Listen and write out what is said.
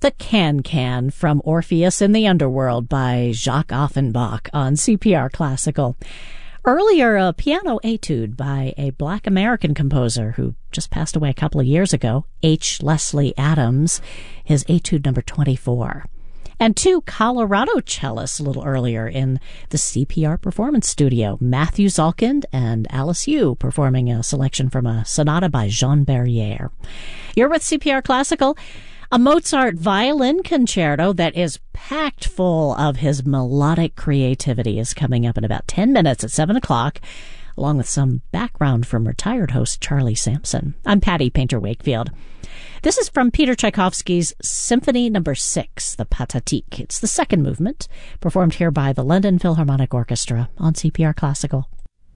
The Can-Can from Orpheus in the Underworld by Jacques Offenbach on CPR Classical. Earlier, a piano etude by a Black American composer who just passed away a couple of years ago, H. Leslie Adams, his etude number 24. And two Colorado cellists a little earlier in the CPR Performance Studio, Matthew Zalkind and Alice Yu, performing a selection from a sonata by Jean Berrier. You're with CPR Classical. A Mozart violin concerto that is packed full of his melodic creativity is coming up in about 10 minutes at 7 o'clock, along with some background from retired host Charlie Sampson. I'm Patty Painter Wakefield. This is from Peter Tchaikovsky's Symphony No. 6, the Pathetique. It's the second movement, performed here by the London Philharmonic Orchestra on CPR Classical.